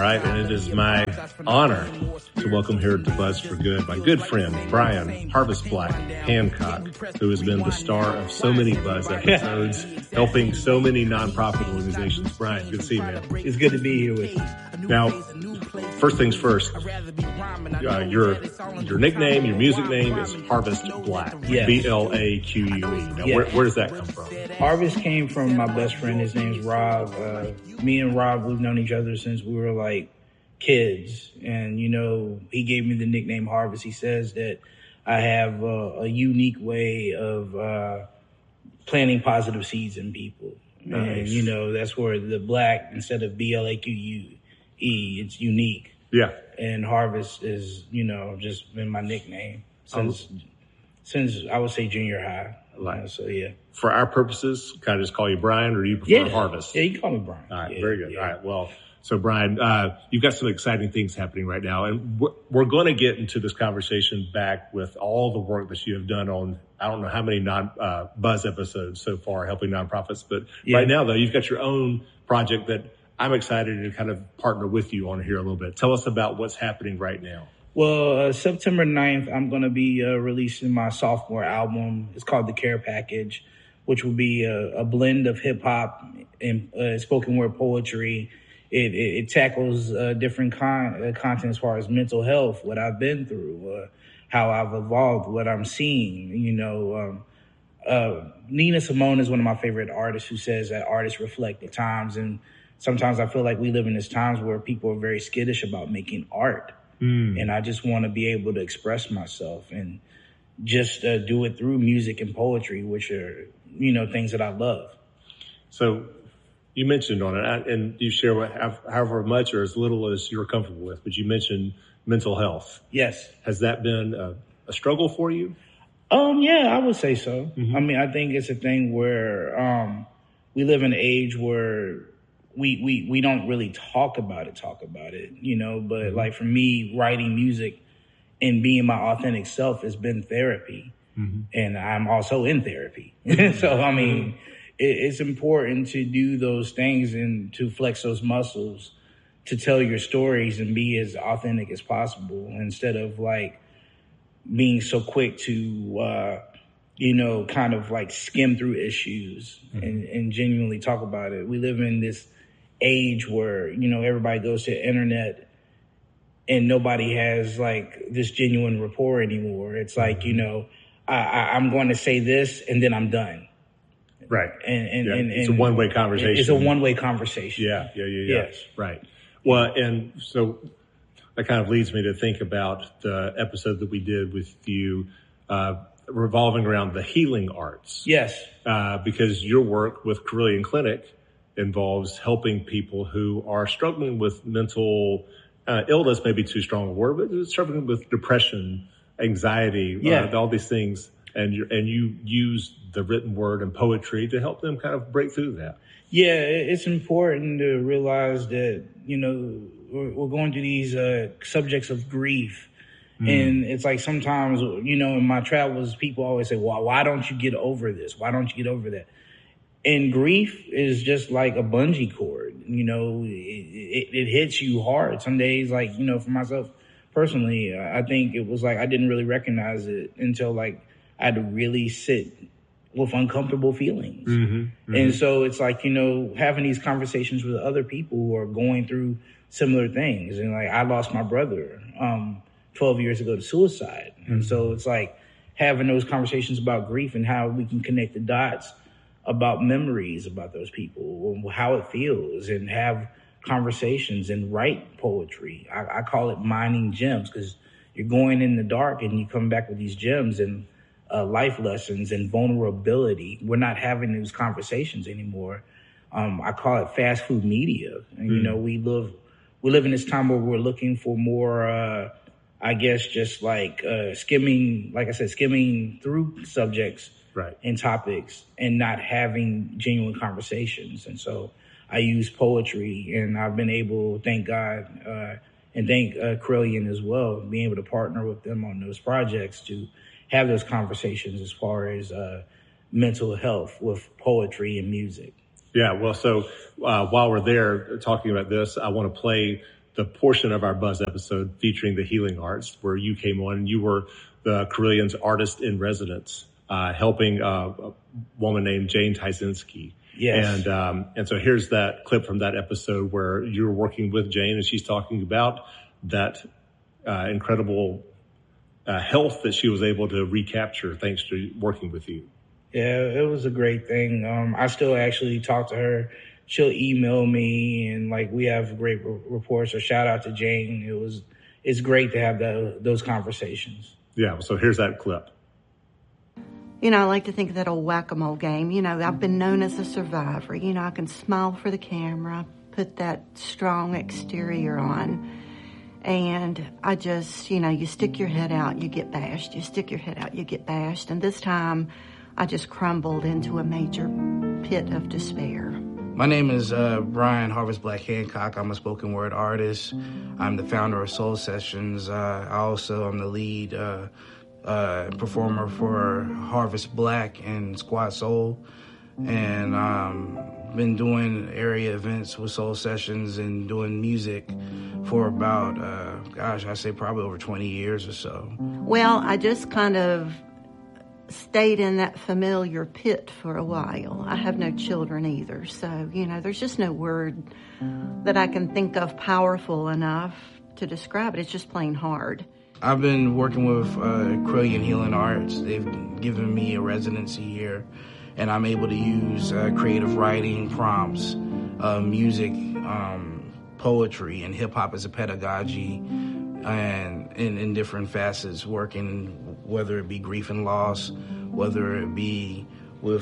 right, and it is my honor to welcome here to Buzz for Good my good friend, Brian Harvest Black Hancock, who has been the star of so many Buzz episodes, helping so many nonprofit organizations. Brian, good to see you, man. It's good to be here with you. Now, first things first, your nickname, your music name is Harvest Black, yes. Blaque. Now, yes. where does that come from? Harvest came from my best friend. His name's Rob. Me and Rob, we've known each other since we were like kids. And, you know, he gave me the nickname Harvest. He says that I have a unique way of planting positive seeds in people. Nice. And, you know, that's where the Black, instead of Blaque, it's unique. Yeah. And Harvest is, you know, just been my nickname since I would say junior high. So, yeah. For our purposes, can I just call you Brian, or do you prefer Harvest? Yeah, you can call me Brian. All right, yeah, very good. Yeah. All right, well, so Brian, you've got some exciting things happening right now, and we're going to get into this conversation back with all the work that you have done on, I don't know how many Buzz episodes so far helping nonprofits, but right now, though, you've got your own project that I'm excited to kind of partner with you on here a little bit. Tell us about what's happening right now. Well, September 9th, I'm going to be releasing my sophomore album. It's called The Care Package, which will be a blend of hip hop and spoken word poetry. It tackles different content as far as mental health, what I've been through, how I've evolved, what I'm seeing. You know, Nina Simone is one of my favorite artists who says that artists reflect the times. And sometimes I feel like we live in these times where people are very skittish about making art. And I just want to be able to express myself and just do it through music and poetry, which are, you know, things that I love. So you mentioned on it, and you share however much or as little as you're comfortable with, but you mentioned mental health. Yes. Has that been a struggle for you? Yeah, I would say so. Mm-hmm. I mean, I think it's a thing where we live in an age where we don't really talk about it, you know, but like for me, writing music and being my authentic self has been therapy. Mm-hmm. And I'm also in therapy. So, I mean, it's important to do those things and to flex those muscles to tell your stories and be as authentic as possible instead of like being so quick to, you know, kind of like skim through issues and genuinely talk about it. We live in this age where, you know, everybody goes to the internet and nobody has like this genuine rapport anymore. It's like, you know, I'm going to say this and then I'm done. Right. And it's a one-way conversation. It's a one-way conversation. Yeah. Yes. Right. Well, and so that kind of leads me to think about the episode that we did with you, revolving around the healing arts. Yes. Because your work with Carilion Clinic involves helping people who are struggling with mental illness, maybe too strong a word, but struggling with depression, anxiety, all these things. And you use the written word and poetry to help them kind of break through that. Yeah, it's important to realize that, you know, we're going through these subjects of grief. And it's like sometimes, you know, in my travels, people always say, well, why don't you get over this? Why don't you get over that? And grief is just like a bungee cord, you know, it hits you hard. Some days, like, you know, for myself personally, I think it was like I didn't really recognize it until like I had to really sit with uncomfortable feelings. And so it's like, you know, having these conversations with other people who are going through similar things. And like I lost my brother 12 years ago to suicide. And so it's like having those conversations about grief and how we can connect the dots about memories about those people, how it feels, and have conversations and write poetry. I call it mining gems because you're going in the dark and you come back with these gems and life lessons and vulnerability. We're not having those conversations anymore. I call it fast food media. And, you know, we live in this time where we're looking for more, I guess, just like skimming through subjects and topics and not having genuine conversations. And so I use poetry, and I've been able, thank God, and thank Carilion as well, being able to partner with them on those projects to have those conversations as far as mental health with poetry and music. Yeah, well, so while we're there talking about this, I want to play the portion of our Buzz episode featuring the healing arts, where you came on and you were the Carillion's artist in residence, helping a woman named Jane Tysinski. Yes. And so here's that clip from that episode where you're working with Jane and she's talking about that incredible health that she was able to recapture thanks to working with you. Yeah, it was a great thing. I still actually talk to her. She'll email me, and like we have great reports. So shout out to Jane. It's great to have those conversations. Yeah. So here's that clip. You know, I like to think of that old whack-a-mole game. You know, I've been known as a survivor. You know, I can smile for the camera, put that strong exterior on. And I just, you know, you stick your head out, you get bashed. You stick your head out, you get bashed. And this time, I just crumbled into a major pit of despair. My name is Brian Harvest Black Hancock. I'm a spoken word artist. I'm the founder of Soul Sessions. I also am the lead performer for Harvest Black and Squad Soul. And been doing area events with Soul Sessions and doing music for about, I say probably over 20 years or so. Well, I just kind of stayed in that familiar pit for a while. I have no children either, so, you know, there's just no word that I can think of powerful enough to describe it. It's just plain hard. I've been working with Carillon Healing Arts. They've given me a residency here, and I'm able to use creative writing prompts, music, poetry, and hip-hop as a pedagogy, and in different facets, working whether it be grief and loss, whether it be with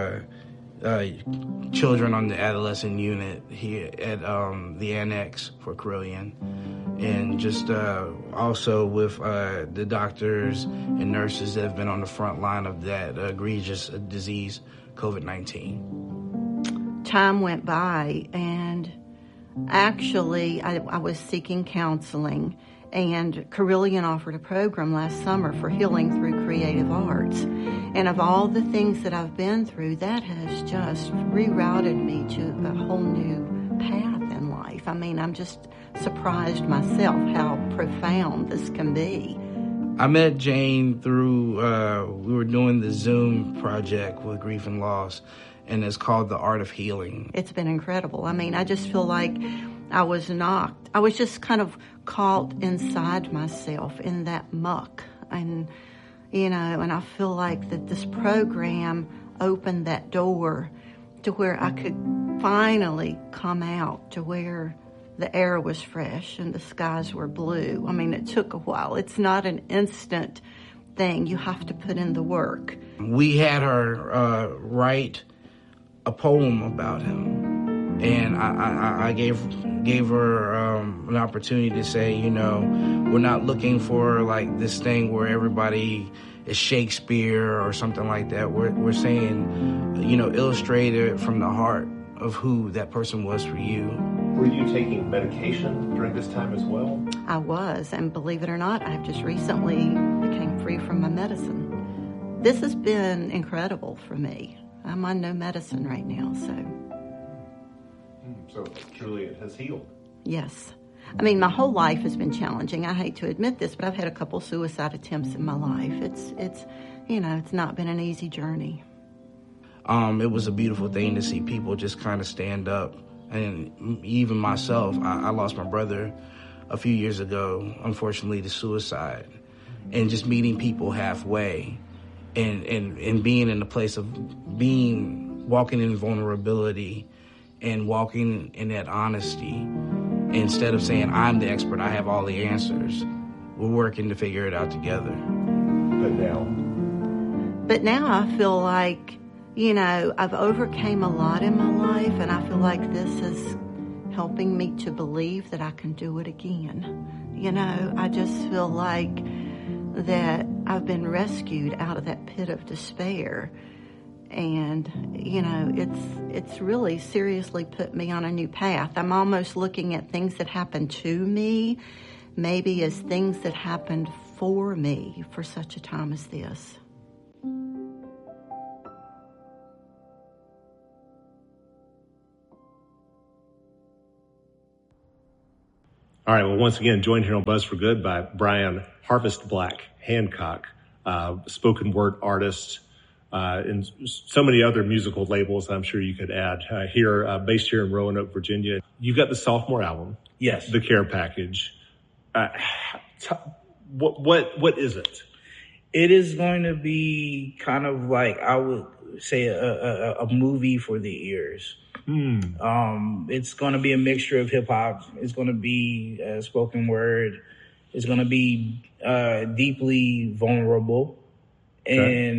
children on the adolescent unit here at the Annex for Carillon, and just also with the doctors and nurses that have been on the front line of that egregious disease, COVID-19. Time went by, and actually I was seeking counseling, and Carillon offered a program last summer for healing through creative arts. And of all the things that I've been through, that has just rerouted me to a whole new path in life. I mean, I'm just surprised myself how profound this can be. I met Jane through, we were doing the Zoom project with Grief and Loss, and it's called The Art of Healing. It's been incredible. I mean, I just feel like I was just kind of caught inside myself in that muck. And, you know, and I feel like that this program opened that door to where I could finally come out to where the air was fresh and the skies were blue. I mean, it took a while. It's not an instant thing. You have to put in the work. We had her write a poem about him, and I gave her an opportunity to say, you know, we're not looking for like this thing where everybody is Shakespeare or something like that. We're saying, you know, illustrate it from the heart of who that person was for you. Were you taking medication during this time as well? I was, and believe it or not, I've just recently became free from my medicine. This has been incredible for me. I'm on no medicine right now, So truly it has healed. Yes. I mean, my whole life has been challenging. I hate to admit this, but I've had a couple suicide attempts in my life. It's you know, it's not been an easy journey. It was a beautiful thing to see people just kind of stand up. And even myself, I lost my brother a few years ago, unfortunately, to suicide. And just meeting people halfway and being in the place of walking in vulnerability and walking in that honesty. Instead of saying, I'm the expert, I have all the answers, we're working to figure it out together. But now I feel like, you know, I've overcame a lot in my life, and I feel like this is helping me to believe that I can do it again. You know, I just feel like that I've been rescued out of that pit of despair. And, you know, it's really seriously put me on a new path. I'm almost looking at things that happened to me, maybe as things that happened for me for such a time as this. All right. Well, once again, joined here on Buzz for Good by Brian Harvest Black Hancock, spoken word artist, and so many other musical labels I'm sure you could add here, based here in Roanoke, Virginia. You got the sophomore album. Yes. The Care Package. What is it? It is going to be kind of like, I would say, a movie for the ears. It's going to be a mixture of hip hop. It's going to be spoken word. It's going to be deeply vulnerable, and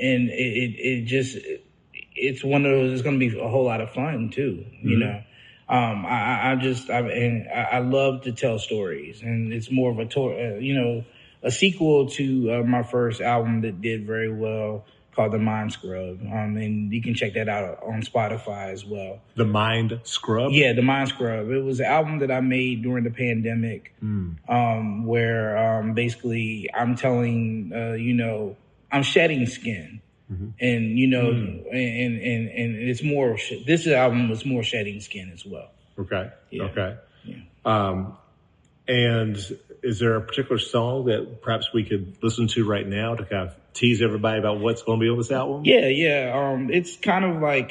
it's one of those. It's going to be a whole lot of fun too. You know, I love to tell stories, and it's more of a sequel to my first album that did very well, called The Mind Scrub. And you can check that out on Spotify as well. The Mind Scrub? Yeah, The Mind Scrub. It was an album that I made during the pandemic, where basically I'm telling, I'm shedding skin. And, and it's more, this album was more shedding skin as well. Okay. Yeah. Okay. Yeah. And is there a particular song that perhaps we could listen to right now to kind of tease everybody about what's going to be on this album? Yeah. It's kind of like,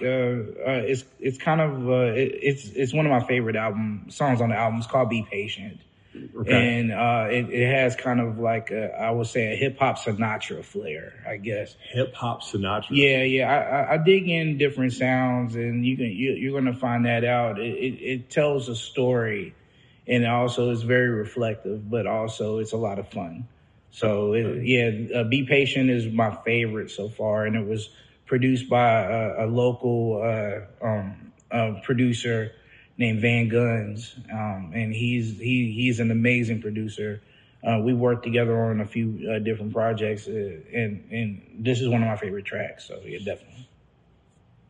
it's one of my favorite songs on the album. It's called Be Patient. Okay. And, it has kind of like I would say a hip hop Sinatra flair, I guess. Hip hop Sinatra. Yeah. I dig in different sounds, and you're going to find that out. It tells a story, and also it's very reflective, but also it's a lot of fun. So Be Patient is my favorite so far, and it was produced by a local producer named Van Guns, and he's an amazing producer. We worked together on a few different projects, and this is one of my favorite tracks. So yeah, definitely.